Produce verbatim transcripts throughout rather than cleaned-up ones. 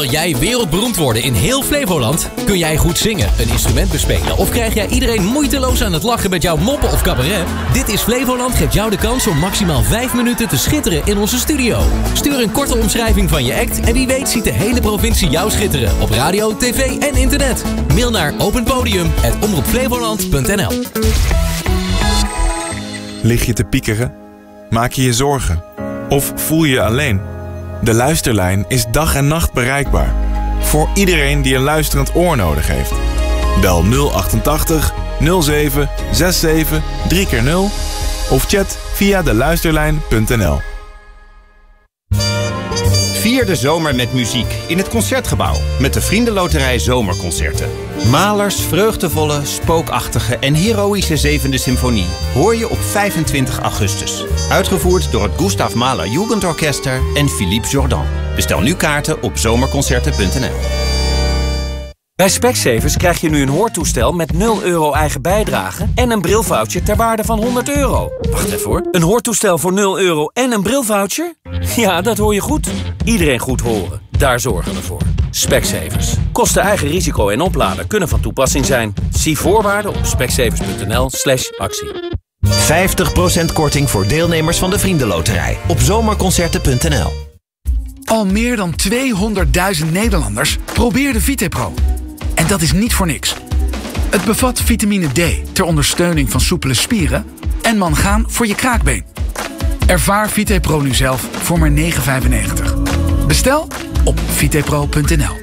Wil jij wereldberoemd worden in heel Flevoland? Kun jij goed zingen, een instrument bespelen of krijg jij iedereen moeiteloos aan het lachen met jouw moppen of cabaret? Dit is Flevoland geeft jou de kans om maximaal vijf minuten te schitteren in onze studio. Stuur een korte omschrijving van je act en wie weet ziet de hele provincie jou schitteren op radio, tv en internet. Mail naar openpodium apenstaartje omroepflevoland punt n l. Lig je te piekeren? Maak je je zorgen? Of voel je je alleen? De Luisterlijn is dag en nacht bereikbaar. Voor iedereen die een luisterend oor nodig heeft. Bel nul achtentachtig nul zeven zevenenzestig drie keer nul of chat via de luisterlijn punt n l. Vier de zomer met muziek in het Concertgebouw met de Vriendenloterij Zomerconcerten. Mahlers vreugdevolle, spookachtige en heroïsche zevende symfonie hoor je op vijfentwintig augustus. Uitgevoerd door het Gustav Mahler Jugendorchester en Philippe Jordan. Bestel nu kaarten op zomerconcerten punt n l. Bij Specsavers krijg je nu een hoortoestel met nul euro eigen bijdrage en een brilvoucher ter waarde van honderd euro. Wacht even hoor. Een hoortoestel voor nul euro en een brilvoucher? Ja, dat hoor je goed. Iedereen goed horen. Daar zorgen we voor. Specsavers. Kosten eigen risico en opladen kunnen van toepassing zijn. Zie voorwaarden op specsavers punt n l slash actie. vijftig procent korting voor deelnemers van de Vriendenloterij op zomerconcerten punt n l. Al meer dan tweehonderdduizend Nederlanders probeerden VitePro. En dat is niet voor niks. Het bevat vitamine D ter ondersteuning van soepele spieren en mangaan voor je kraakbeen. Ervaar VitePro nu zelf voor maar negen vijfennegentig. Bestel op vitepro punt n l.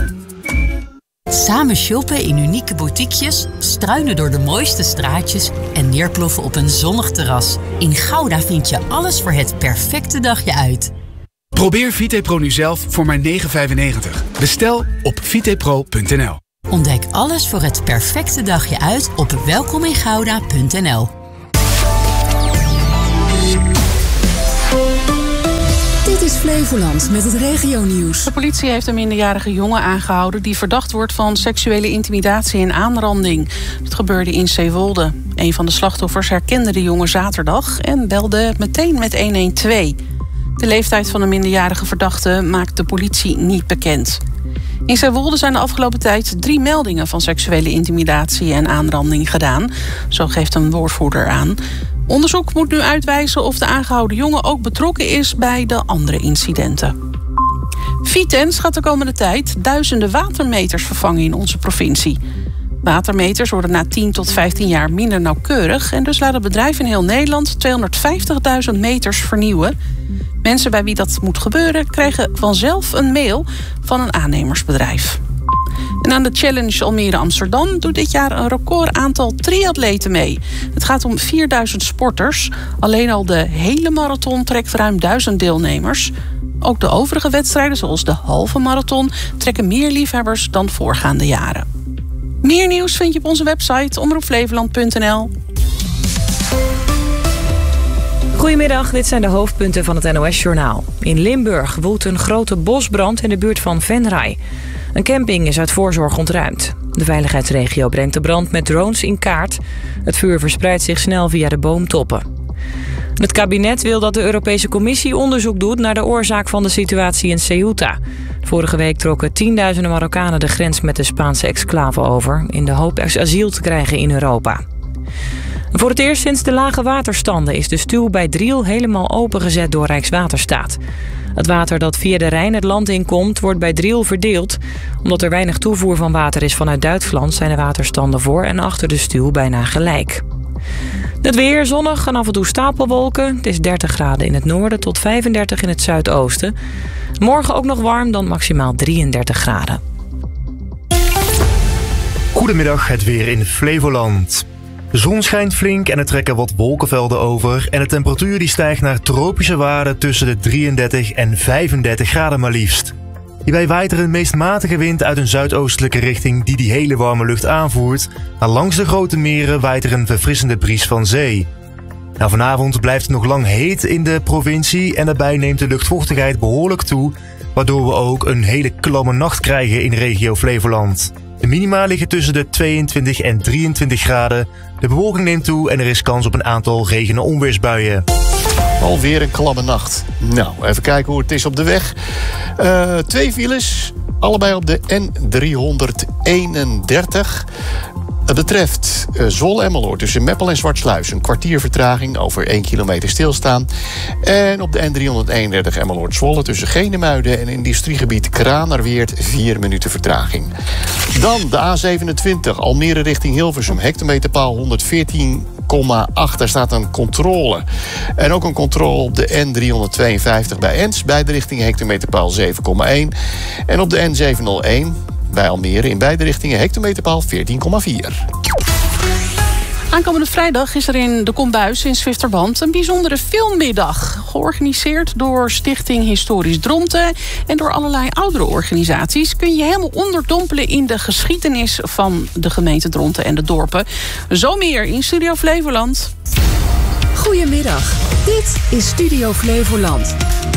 Samen shoppen in unieke boutiquejes, struinen door de mooiste straatjes en neerploffen op een zonnig terras. In Gouda vind je alles voor het perfecte dagje uit. Probeer VitePro nu zelf voor maar negen vijfennegentig. Bestel op vitepro punt n l. Ontdek alles voor het perfecte dagje uit op welkomingouda punt n l. Dit is Flevoland met het regionieuws. De politie heeft een minderjarige jongen aangehouden die verdacht wordt van seksuele intimidatie en aanranding. Het gebeurde in Zeewolde. Een van de slachtoffers herkende de jongen zaterdag en belde meteen met honderdtwaalf. De leeftijd van de minderjarige verdachte maakt de politie niet bekend. In Zeewolde zijn de afgelopen tijd drie meldingen van seksuele intimidatie en aanranding gedaan. Zo geeft een woordvoerder aan. Onderzoek moet nu uitwijzen of de aangehouden jongen ook betrokken is bij de andere incidenten. Vitens gaat de komende tijd duizenden watermeters vervangen in onze provincie. Watermeters worden na tien tot vijftien jaar minder nauwkeurig en dus laten bedrijven in heel Nederland tweehonderdvijftigduizend meters vernieuwen. Mensen bij wie dat moet gebeuren krijgen vanzelf een mail van een aannemersbedrijf. En aan de Challenge Almere Amsterdam doet dit jaar een record aantal triatleten mee. Het gaat om vierduizend sporters. Alleen al de hele marathon trekt ruim duizend deelnemers. Ook de overige wedstrijden, zoals de halve marathon, trekken meer liefhebbers dan voorgaande jaren. Meer nieuws vind je op onze website omroepflevoland punt n l. Goedemiddag, dit zijn de hoofdpunten van het N O S-journaal. In Limburg woedt een grote bosbrand in de buurt van Venray. Een camping is uit voorzorg ontruimd. De veiligheidsregio brengt de brand met drones in kaart. Het vuur verspreidt zich snel via de boomtoppen. Het kabinet wil dat de Europese Commissie onderzoek doet naar de oorzaak van de situatie in Ceuta. Vorige week trokken tienduizenden Marokkanen de grens met de Spaanse exclave over, in de hoop asiel te krijgen in Europa. Voor het eerst sinds de lage waterstanden is de stuw bij Driel helemaal opengezet door Rijkswaterstaat. Het water dat via de Rijn het land inkomt, wordt bij Driel verdeeld. Omdat er weinig toevoer van water is vanuit Duitsland, zijn de waterstanden voor en achter de stuw bijna gelijk. Het weer zonnig en af en toe stapelwolken. Het is dertig graden in het noorden tot vijfendertig in het zuidoosten. Morgen ook nog warm, dan maximaal drieëndertig graden. Goedemiddag, het weer in Flevoland. De zon schijnt flink en er trekken wat wolkenvelden over. En de temperatuur die stijgt naar tropische waarden tussen de drieëndertig en vijfendertig graden maar liefst. Hierbij waait er een meest matige wind uit een zuidoostelijke richting die die hele warme lucht aanvoert. Maar langs de grote meren waait er een verfrissende bries van zee. Nou, vanavond blijft het nog lang heet in de provincie en daarbij neemt de luchtvochtigheid behoorlijk toe, waardoor we ook een hele klamme nacht krijgen in regio Flevoland. De minima liggen tussen de tweeëntwintig en drieëntwintig graden. De bewolking neemt toe en er is kans op een aantal regen- en onweersbuien. Alweer een klamme nacht. Nou, even kijken hoe het is op de weg. Uh, twee files. allebei op de N driehonderdeenendertig. Het betreft uh, Zwolle-Emmeloord tussen Meppel en Zwartsluis. Een kwartier vertraging, over één kilometer stilstaan. En op de N driehonderdeenendertig Emmeloord-Zwolle tussen Genemuiden en industriegebied Kranerweert vier minuten vertraging. Dan de A zevenentwintig Almere richting Hilversum. Hectometerpaal honderdveertien komma acht. Daar staat een controle. En ook een controle op de N driehonderdtweeënvijftig bij Ens. Beide richtingen hectometerpaal zeven komma één. En op de N zevenhonderdéén bij Almere in beide richtingen hectometerpaal veertien komma vier. Aankomende vrijdag is er in de Kombuis in Zwifterband een bijzondere filmmiddag. Georganiseerd door Stichting Historisch Dronten en door allerlei oudere organisaties. Kun je helemaal onderdompelen in de geschiedenis van de gemeente Dronten en de dorpen. Zo meer in Studio Flevoland. Goedemiddag, dit is Studio Flevoland.